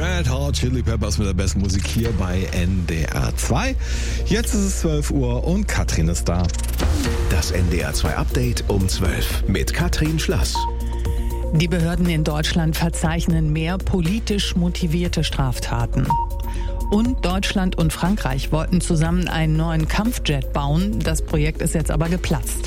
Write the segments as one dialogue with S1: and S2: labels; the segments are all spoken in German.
S1: Red Hot Chili Peppers mit der besten Musik hier bei NDR 2. Jetzt ist es 12 Uhr und Katrin ist da.
S2: Das NDR 2 Update um 12 mit Katrin Schlass.
S3: Die Behörden in Deutschland verzeichnen mehr politisch motivierte Straftaten. Und Deutschland und Frankreich wollten zusammen einen neuen Kampfjet bauen. Das Projekt ist jetzt aber geplatzt.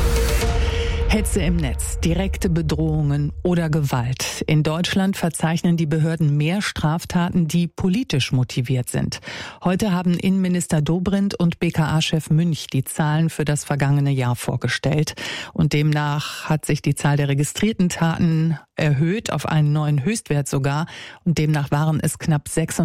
S3: Hetze im Netz, direkte Bedrohungen oder Gewalt. In Deutschland verzeichnen die Behörden mehr Straftaten, die politisch motiviert sind. Heute haben Innenminister Dobrindt und BKA-Chef Münch die Zahlen für das vergangene Jahr vorgestellt. Und demnach hat sich die Zahl der registrierten Taten erhöht, auf einen neuen Höchstwert sogar. Und demnach waren es knapp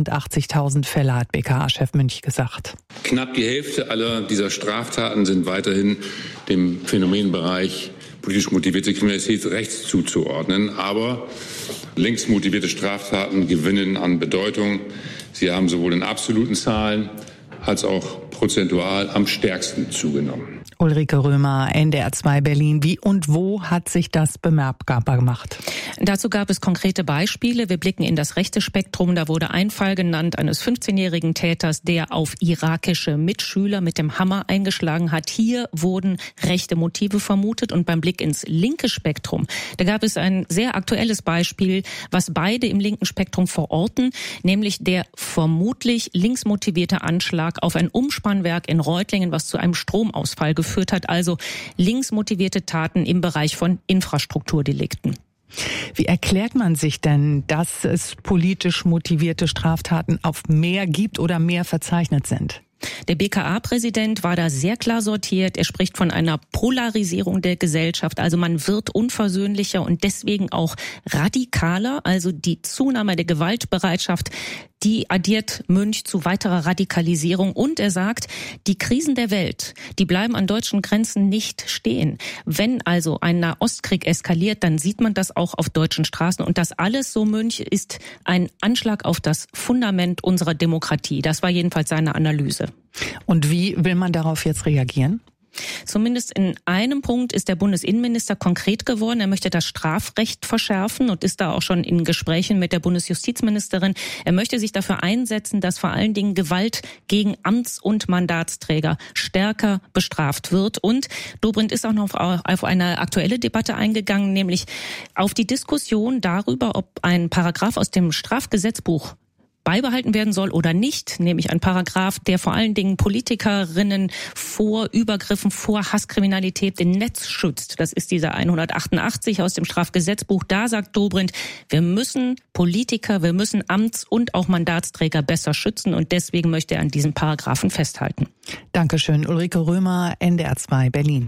S3: 86.000 Fälle, hat BKA-Chef Münch gesagt.
S4: Knapp die Hälfte aller dieser Straftaten sind weiterhin dem Phänomenbereich politisch motivierte Kriminalität rechts zuzuordnen. Aber links motivierte Straftaten gewinnen an Bedeutung. Sie haben sowohl in absoluten Zahlen als auch prozentual am stärksten zugenommen.
S3: Ulrike Römer, NDR 2 Berlin. Wie und wo hat sich das bemerkbar gemacht?
S5: Dazu gab es konkrete Beispiele. Wir blicken in das rechte Spektrum. Da wurde ein Fall genannt eines 15-jährigen Täters, der auf irakische Mitschüler mit dem Hammer eingeschlagen hat. Hier wurden rechte Motive vermutet. Und beim Blick ins linke Spektrum, da gab es ein sehr aktuelles Beispiel, was beide im linken Spektrum verorten, nämlich der vermutlich linksmotivierte Anschlag auf ein Umspannwerk in Reutlingen, was zu einem Stromausfall geführt hat, also linksmotivierte Taten im Bereich von Infrastrukturdelikten.
S3: Wie erklärt man sich denn, dass es politisch motivierte Straftaten auf mehr gibt oder mehr verzeichnet sind?
S5: Der BKA-Präsident war da sehr klar sortiert. Er spricht von einer Polarisierung der Gesellschaft. Also man wird unversöhnlicher und deswegen auch radikaler. Also die Zunahme der Gewaltbereitschaft, die addiert Münch zu weiterer Radikalisierung. Und er sagt, die Krisen der Welt, die bleiben an deutschen Grenzen nicht stehen. Wenn also ein Nahostkrieg eskaliert, dann sieht man das auch auf deutschen Straßen. Und das alles, so Münch, ist ein Anschlag auf das Fundament unserer Demokratie. Das war jedenfalls seine Analyse.
S3: Und wie will man darauf jetzt reagieren?
S5: Zumindest in einem Punkt ist der Bundesinnenminister konkret geworden. Er möchte das Strafrecht verschärfen und ist da auch schon in Gesprächen mit der Bundesjustizministerin. Er möchte sich dafür einsetzen, dass vor allen Dingen Gewalt gegen Amts- und Mandatsträger stärker bestraft wird. Und Dobrindt ist auch noch auf eine aktuelle Debatte eingegangen, nämlich auf die Diskussion darüber, ob ein Paragraph aus dem Strafgesetzbuch beibehalten werden soll oder nicht, nämlich ein Paragraph, der vor allen Dingen Politikerinnen vor Übergriffen, vor Hasskriminalität im Netz schützt. Das ist dieser 188 aus dem Strafgesetzbuch. Da sagt Dobrindt, wir müssen Politiker, wir müssen Amts- und auch Mandatsträger besser schützen und deswegen möchte er an diesem Paragraphen festhalten.
S3: Dankeschön, Ulrike Römer, NDR 2 Berlin.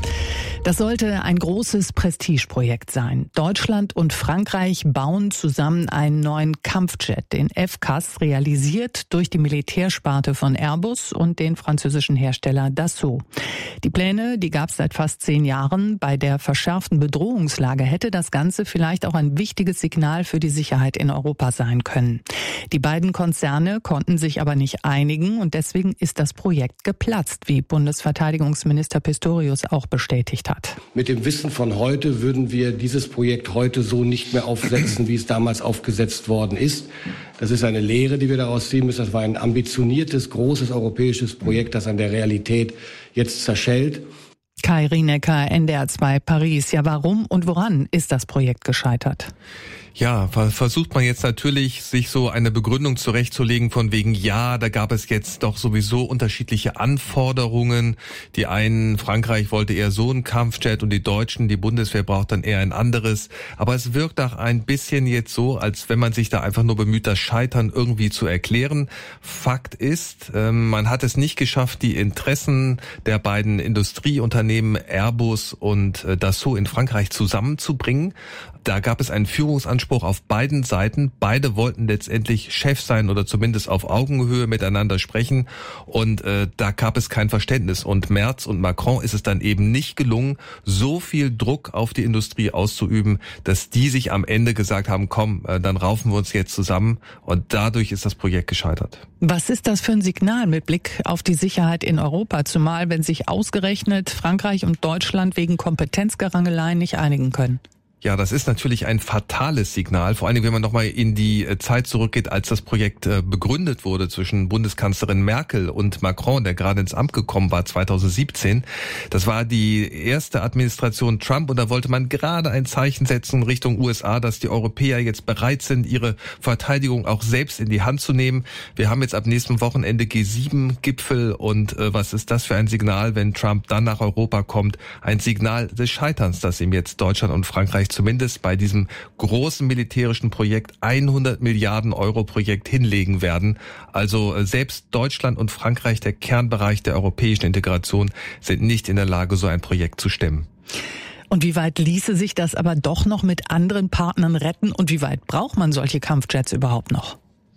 S3: Das sollte ein großes Prestigeprojekt sein. Deutschland und Frankreich bauen zusammen einen neuen Kampfjet, den FCAS, realisiert durch die Militärsparte von Airbus und den französischen Hersteller Dassault. Die Pläne, die gab es seit fast 10 Jahren. Bei der verschärften Bedrohungslage hätte das Ganze vielleicht auch ein wichtiges Signal für die Sicherheit in Europa sein können. Die beiden Konzerne konnten sich aber nicht einigen und deswegen ist das Projekt geplatzt, wie Bundesverteidigungsminister Pistorius auch bestätigt hat.
S6: Mit dem Wissen von heute würden wir dieses Projekt heute so nicht mehr aufsetzen, wie es damals aufgesetzt worden ist. Das ist eine Lehre, die wir daraus ziehen müssen. Das war ein ambitioniertes, großes europäisches Projekt, das an der Realität jetzt zerschellt.
S3: Kai Rienecker, NDR 2 Paris. Ja, warum und woran ist das Projekt gescheitert?
S7: Ja, versucht man jetzt natürlich, sich so eine Begründung zurechtzulegen von wegen, ja, da gab es jetzt doch sowieso unterschiedliche Anforderungen. Die einen, Frankreich wollte eher so ein Kampfjet und die Deutschen, die Bundeswehr braucht dann eher ein anderes. Aber es wirkt auch ein bisschen jetzt so, als wenn man sich da einfach nur bemüht, das Scheitern irgendwie zu erklären. Fakt ist, man hat es nicht geschafft, die Interessen der beiden Industrieunternehmen Airbus und Dassault in Frankreich zusammenzubringen. Da gab es einen Führungsanspruch auf beiden Seiten. Beide wollten letztendlich Chef sein oder zumindest auf Augenhöhe miteinander sprechen. Und da gab es kein Verständnis. Und Merz und Macron ist es dann eben nicht gelungen, so viel Druck auf die Industrie auszuüben, dass die sich am Ende gesagt haben, komm, dann raufen wir uns jetzt zusammen. Und dadurch ist das Projekt gescheitert.
S3: Was ist das für ein Signal mit Blick auf die Sicherheit in Europa? Zumal, wenn sich ausgerechnet Frankreich und Deutschland wegen Kompetenzgerangeleien nicht einigen können.
S7: Ja, das ist natürlich ein fatales Signal, vor allem wenn man nochmal in die Zeit zurückgeht, als das Projekt begründet wurde zwischen Bundeskanzlerin Merkel und Macron, der gerade ins Amt gekommen war 2017. Das war die erste Administration Trump und da wollte man gerade ein Zeichen setzen Richtung USA, dass die Europäer jetzt bereit sind, ihre Verteidigung auch selbst in die Hand zu nehmen. Wir haben jetzt ab nächstem Wochenende G7-Gipfel und was ist das für ein Signal, wenn Trump dann nach Europa kommt? Ein Signal des Scheiterns, das ihm jetzt Deutschland und Frankreich zumindest bei diesem großen militärischen Projekt 100 Milliarden Euro Projekt hinlegen werden. Also selbst Deutschland und Frankreich, der Kernbereich der europäischen Integration, sind nicht in der Lage, so ein Projekt zu stemmen.
S3: Und wie weit ließe sich das aber doch noch mit anderen Partnern retten und wie weit braucht man solche Kampfjets überhaupt noch?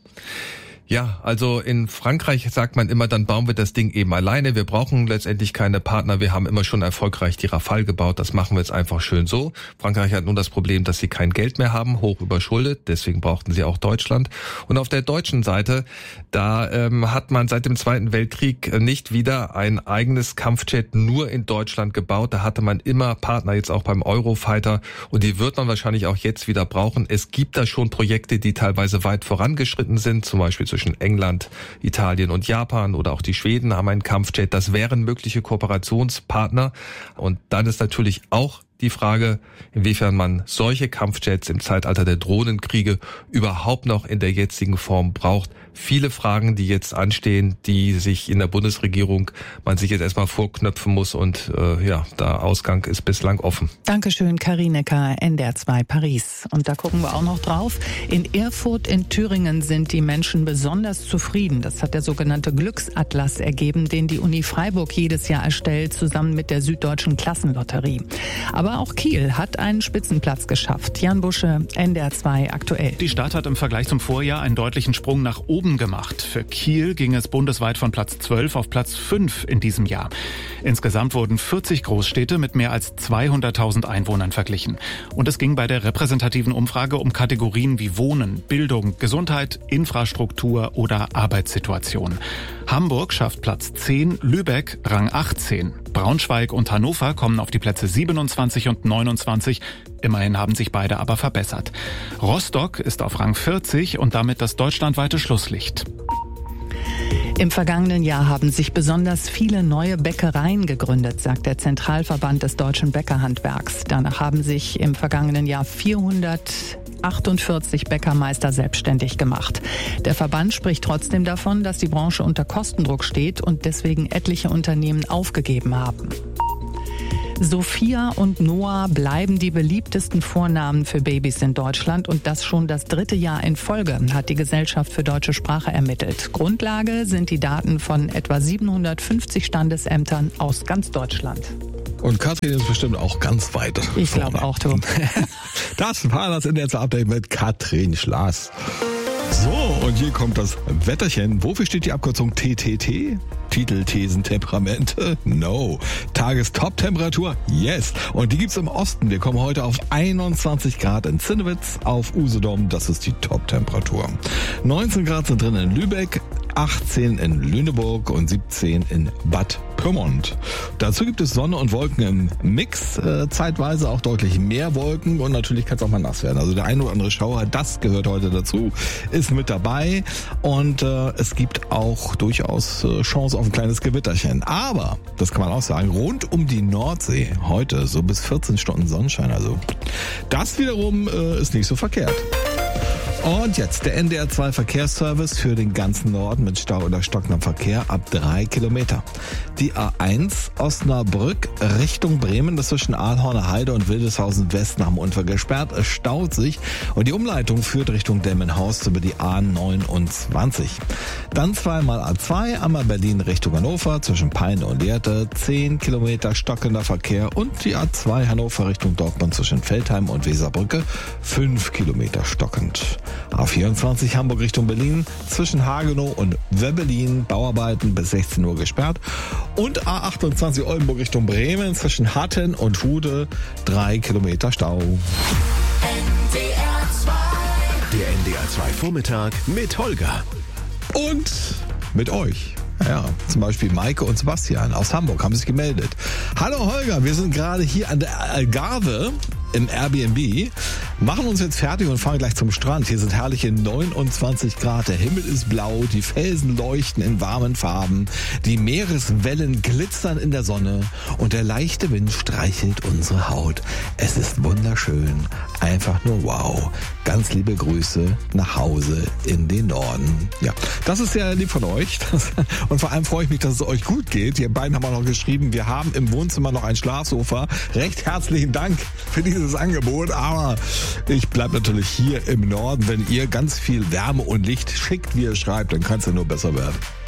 S7: Ja, also in Frankreich sagt man immer, dann bauen wir das Ding eben alleine. Wir brauchen letztendlich keine Partner. Wir haben immer schon erfolgreich die Rafale gebaut. Das machen wir jetzt einfach schön so. Frankreich hat nun das Problem, dass sie kein Geld mehr haben, hoch überschuldet. Deswegen brauchten sie auch Deutschland. Und auf der deutschen Seite, da hat man seit dem Zweiten Weltkrieg nicht wieder ein eigenes Kampfjet nur in Deutschland gebaut. Da hatte man immer Partner, jetzt auch beim Eurofighter. Und die wird man wahrscheinlich auch jetzt wieder brauchen. Es gibt da schon Projekte, die teilweise weit vorangeschritten sind, zum Beispiel zwischen England, Italien und Japan oder auch die Schweden haben einen Kampfjet. Das wären mögliche Kooperationspartner. Und dann ist natürlich auch die Frage, inwiefern man solche Kampfjets im Zeitalter der Drohnenkriege überhaupt noch in der jetzigen Form braucht. Viele Fragen, die jetzt anstehen, die sich in der Bundesregierung man sich jetzt erstmal vorknöpfen muss und der Ausgang ist bislang offen.
S3: Dankeschön, Karinecker, NDR 2 Paris. Und da gucken wir auch noch drauf. In Erfurt in Thüringen sind die Menschen besonders zufrieden. Das hat der sogenannte Glücksatlas ergeben, den die Uni Freiburg jedes Jahr erstellt, zusammen mit der Süddeutschen Klassenlotterie. Aber auch Kiel hat einen Spitzenplatz geschafft. Jan Busche, NDR 2 aktuell.
S8: Die Stadt hat im Vergleich zum Vorjahr einen deutlichen Sprung nach oben gemacht. Für Kiel ging es bundesweit von Platz 12 auf Platz 5 in diesem Jahr. Insgesamt wurden 40 Großstädte mit mehr als 200.000 Einwohnern verglichen. Und es ging bei der repräsentativen Umfrage um Kategorien wie Wohnen, Bildung, Gesundheit, Infrastruktur oder Arbeitssituation. Hamburg schafft Platz 10, Lübeck Rang 18. Braunschweig und Hannover kommen auf die Plätze 27 und 29. Immerhin haben sich beide aber verbessert. Rostock ist auf Rang 40 und damit das deutschlandweite Schlusslicht.
S3: Im vergangenen Jahr haben sich besonders viele neue Bäckereien gegründet, sagt der Zentralverband des deutschen Bäckerhandwerks. Danach haben sich im vergangenen Jahr 448 Bäckermeister selbstständig gemacht. Der Verband spricht trotzdem davon, dass die Branche unter Kostendruck steht und deswegen etliche Unternehmen aufgegeben haben. Sophia und Noah bleiben die beliebtesten Vornamen für Babys in Deutschland und das schon das 3. Jahr in Folge, hat die Gesellschaft für deutsche Sprache ermittelt. Grundlage sind die Daten von etwa 750 Standesämtern aus ganz Deutschland.
S1: Und Katrin ist bestimmt auch ganz weit.
S3: Ich glaube auch, du.
S1: Das war das NDR 2 Update mit Katrin Schlaß. So, und hier kommt das Wetterchen. Wofür steht die Abkürzung TTT? Titel, Thesen, Temperamente? No. Tagestop-Temperatur? Yes. Und die gibt's im Osten. Wir kommen heute auf 21 Grad in Zinnewitz, auf Usedom. Das ist die Top-Temperatur. 19 Grad sind drin in Lübeck, 18 in Lüneburg und 17 in Bad Pyrmont. Dazu gibt es Sonne und Wolken im Mix, zeitweise auch deutlich mehr Wolken und natürlich kann es auch mal nass werden. Also der ein oder andere Schauer, das gehört heute dazu, ist mit dabei und es gibt auch durchaus Chance auf ein kleines Gewitterchen. Aber, das kann man auch sagen, rund um die Nordsee heute so bis 14 Stunden Sonnenschein. Also das wiederum ist nicht so verkehrt. Und jetzt der NDR 2 Verkehrsservice für den ganzen Norden mit Stau oder stockendem Verkehr ab 3 Kilometer. Die A1 Osnabrück Richtung Bremen, das zwischen Aalhorner Heide und Wildeshausen West nach dem Unfall gesperrt. Es staut sich und die Umleitung führt Richtung Demmenhorst über die A29. Dann zweimal A2, einmal Berlin Richtung Hannover zwischen Peine und Lehrte, 10 Kilometer stockender Verkehr und die A2 Hannover Richtung Dortmund zwischen Veltheim und Weserbrücke, 5 Kilometer stockend. A24 Hamburg Richtung Berlin zwischen Hagenow und Wöbbelin, Bauarbeiten bis 16 Uhr gesperrt. Und A28 Oldenburg Richtung Bremen zwischen Hatten und Hude, 3 Kilometer Stau.
S2: Der NDR 2 Vormittag mit Holger.
S1: Und mit euch. Ja, zum Beispiel Maike und Sebastian aus Hamburg haben sich gemeldet. Hallo Holger, wir sind gerade hier an der Algarve im Airbnb, machen uns jetzt fertig und fahren gleich zum Strand. Hier sind herrliche 29 Grad, der Himmel ist blau, die Felsen leuchten in warmen Farben, die Meereswellen glitzern in der Sonne und der leichte Wind streichelt unsere Haut. Es ist wunderschön, einfach nur wow. Ganz liebe Grüße nach Hause in den Norden. Ja, das ist sehr lieb von euch und vor allem freue ich mich, dass es euch gut geht. Ihr beiden haben auch noch geschrieben, wir haben im Wohnzimmer noch ein Schlafsofa. Recht herzlichen Dank für dieses Angebot, aber ich bleibe natürlich hier im Norden. Wenn ihr ganz viel Wärme und Licht schickt, wie ihr schreibt, dann kann es ja nur besser werden.